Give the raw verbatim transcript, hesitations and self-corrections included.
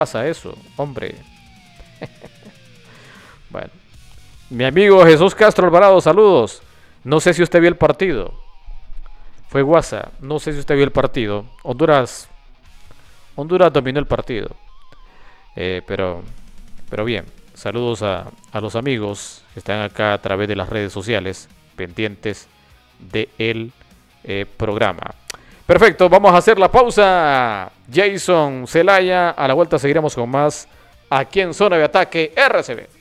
pasa eso, hombre. Bueno, mi amigo Jesús Castro Alvarado, saludos. No sé si usted vio el partido. Fue WhatsApp. No sé si usted vio el partido. Honduras. Honduras dominó el partido. Eh, pero, pero bien. Saludos a, a los amigos que están acá a través de las redes sociales pendientes del eh, programa. Perfecto, vamos a hacer la pausa. Jason Celaya, a la vuelta seguiremos con más aquí en Zona de Ataque R C B.